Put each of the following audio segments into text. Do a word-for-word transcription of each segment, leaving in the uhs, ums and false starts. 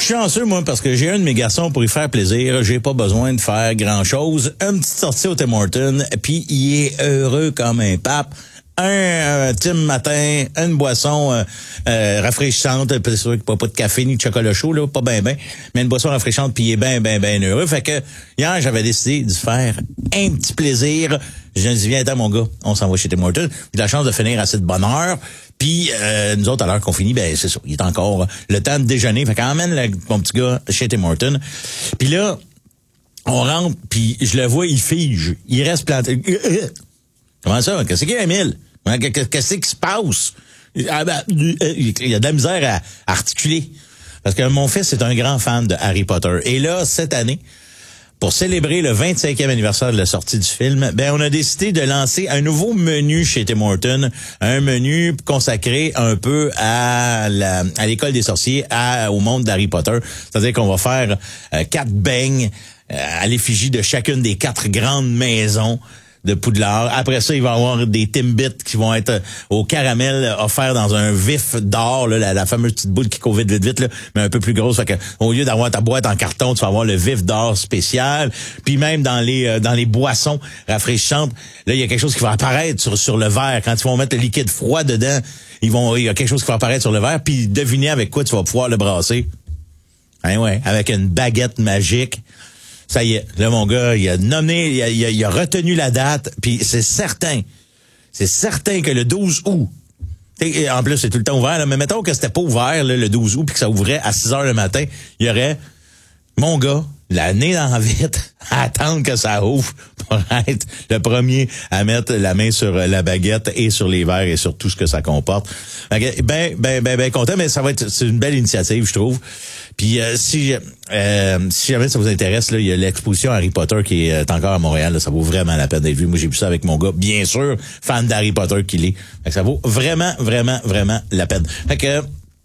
Je suis chanceux, moi, parce que j'ai un de mes garçons pour y faire plaisir. J'ai pas besoin de faire grand-chose. Une petite sortie au Tim Hortons, puis il est heureux comme un pape. Un euh, Tim matin, une boisson euh, euh, rafraîchissante. C'est sûr qu'il n'y a pas de café ni de chocolat chaud, là, pas ben ben, mais une boisson rafraîchissante, puis il est ben, ben, ben heureux. Fait que hier, j'avais décidé de faire un petit plaisir. Je me dis, viens, attends, mon gars, on s'en va chez Tim Hortons. J'ai la chance de finir assez de bonne heure. Puis euh, nous autres, à l'heure qu'on finit, ben c'est ça, il est encore le temps de déjeuner. Fait qu'emmène le, mon petit gars chez Tim Hortons. Puis là, on rentre, puis je le vois, il fige. Il reste planté. Comment ça? Qu'est-ce qu'il y a, Emile? Qu'est-ce qui se passe? Il y a de la misère à articuler. Parce que mon fils est un grand fan de Harry Potter. Et là, cette année, pour célébrer le vingt-cinquième anniversaire de la sortie du film, ben on a décidé de lancer un nouveau menu chez Tim Hortons, un menu consacré un peu à la, à l'école des sorciers, à, au monde d'Harry Potter. C'est-à-dire qu'on va faire euh, quatre beignes euh, à l'effigie de chacune des quatre grandes maisons de Poudlard. Après ça, il va y avoir des Timbits qui vont être au caramel offerts dans un vif d'or, là, la, la fameuse petite boule qui court vite, vite, vite, là, mais un peu plus grosse. Fait que, au lieu d'avoir ta boîte en carton, tu vas avoir le vif d'or spécial. Puis même dans les euh, dans les boissons rafraîchissantes, là, il y a quelque chose qui va apparaître sur, sur le verre. Quand ils vont mettre le liquide froid dedans, ils vont, il y a quelque chose qui va apparaître sur le verre. Puis devinez avec quoi tu vas pouvoir le brasser. Hein, ouais, avec une baguette magique. Ça y est, là, mon gars, il a nommé, il a, il a, il a retenu la date, puis c'est certain, c'est certain que le douze août, et en plus, c'est tout le temps ouvert, là, mais mettons que c'était pas ouvert là, le douze août, puis que ça ouvrait à six heures le matin, il y aurait, mon gars, la nez dans la vitre, à attendre que ça ouvre pour être le premier à mettre la main sur la baguette et sur les verres et sur tout ce que ça comporte. Ben, ben, ben, ben content, mais ça va être, c'est une belle initiative, je trouve. Puis euh, si euh, si jamais ça vous intéresse, là, il y a l'exposition Harry Potter qui est encore à Montréal. Là, ça vaut vraiment la peine d'être vu. Moi, j'ai vu ça avec mon gars, bien sûr, fan d'Harry Potter qu'il est. Fait que ça vaut vraiment, vraiment, vraiment la peine. Fait que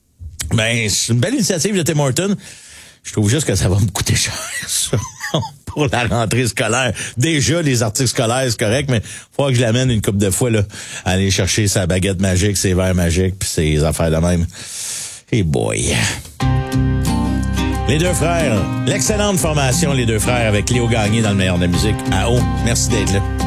ben c'est une belle initiative de Tim Hortons. Je trouve juste que ça va me coûter cher ça, pour la rentrée scolaire. Déjà, les articles scolaires, c'est correct, mais il faudra que je l'amène une couple de fois là, à aller chercher sa baguette magique, ses verres magiques, puis ses affaires de même. Hey boy. Les deux frères, l'excellente formation Les Deux Frères avec Léo Gagné dans le meilleur de la musique. À haut, merci d'être là.